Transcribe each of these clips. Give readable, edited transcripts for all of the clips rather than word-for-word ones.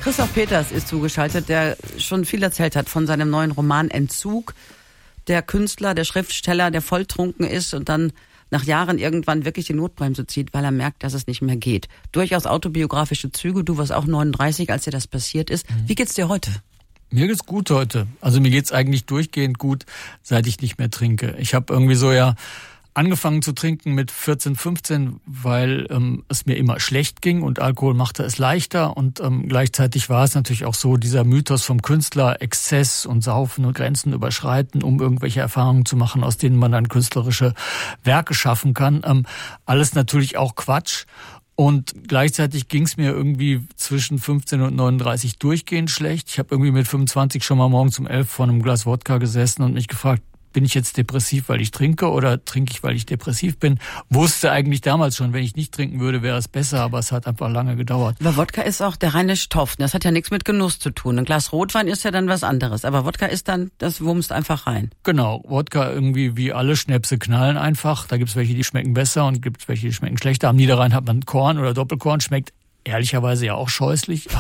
Christoph Peters ist zugeschaltet, der schon viel erzählt hat von seinem neuen Roman Entzug. Der Künstler, der Schriftsteller, der volltrunken ist und dann nach Jahren irgendwann wirklich die Notbremse zieht, weil er merkt, dass es nicht mehr geht. Durchaus autobiografische Züge. Du warst auch 39, als dir das passiert ist. Wie geht's dir heute? Mir geht's gut heute. Also mir geht's eigentlich durchgehend gut, seit ich nicht mehr trinke. Ich habe irgendwie so angefangen zu trinken mit 14, 15, weil es mir immer schlecht ging und Alkohol machte es leichter und gleichzeitig war es natürlich auch so, dieser Mythos vom Künstler, Exzess und Saufen und Grenzen überschreiten, um irgendwelche Erfahrungen zu machen, aus denen man dann künstlerische Werke schaffen kann. Alles natürlich auch Quatsch. Und gleichzeitig ging es mir irgendwie zwischen 15 und 39 durchgehend schlecht. Ich habe irgendwie mit 25 schon mal morgens um 11 vor einem Glas Wodka gesessen und mich gefragt, bin ich jetzt depressiv, weil ich trinke oder trinke ich, weil ich depressiv bin? Wusste eigentlich damals schon, wenn ich nicht trinken würde, wäre es besser, aber es hat einfach lange gedauert. Aber Wodka ist auch der reine Stoff. Das hat ja nichts mit Genuss zu tun. Ein Glas Rotwein ist ja dann was anderes. Aber Wodka ist dann, das wumst einfach rein. Genau, Wodka irgendwie wie alle Schnäpse knallen einfach. Da gibt's welche, die schmecken besser und gibt's welche, die schmecken schlechter. Am Niederrhein hat man Korn oder Doppelkorn, schmeckt ehrlicherweise ja auch scheußlich,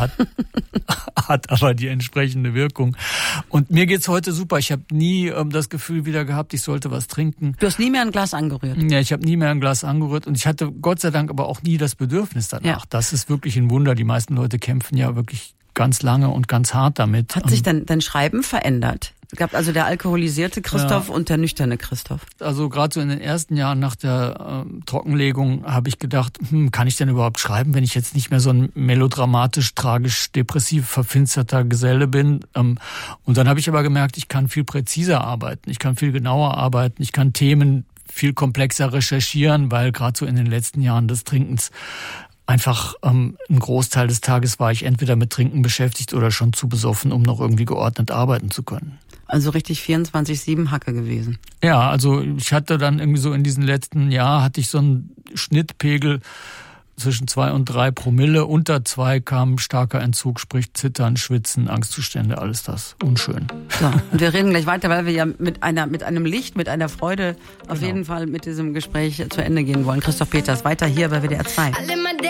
hat aber die entsprechende Wirkung. Und mir geht's heute super. Ich habe nie das Gefühl wieder gehabt, ich sollte was trinken. Du hast nie mehr ein Glas angerührt? Ja, ich habe nie mehr ein Glas angerührt und ich hatte Gott sei Dank aber auch nie das Bedürfnis danach. Ja. Das ist wirklich ein Wunder. Die meisten Leute kämpfen ja wirklich ganz lange und ganz hart damit. Hat sich dein Schreiben verändert? Es gab also der alkoholisierte Christoph und der nüchterne Christoph. Also gerade so in den ersten Jahren nach der Trockenlegung habe ich gedacht, kann ich denn überhaupt schreiben, wenn ich jetzt nicht mehr so ein melodramatisch, tragisch, depressiv verfinsterter Geselle bin. Und dann habe ich aber gemerkt, ich kann viel präziser arbeiten, ich kann viel genauer arbeiten, ich kann Themen viel komplexer recherchieren, weil gerade so in den letzten Jahren des Trinkens einfach ein Großteil des Tages war ich entweder mit Trinken beschäftigt oder schon zu besoffen, um noch irgendwie geordnet arbeiten zu können. Also richtig 24/7 Hacke gewesen. Ja, also ich hatte dann irgendwie so in diesen letzten Jahren hatte ich so einen Schnittpegel zwischen 2 und 3 Promille. Unter 2 kam starker Entzug, sprich Zittern, Schwitzen, Angstzustände, alles das. Unschön. So, und wir reden gleich weiter, weil wir ja mit einem Licht, mit einer Freude auf jeden Fall mit diesem Gespräch zu Ende gehen wollen. Christoph Peters, weiter hier bei WDR 2.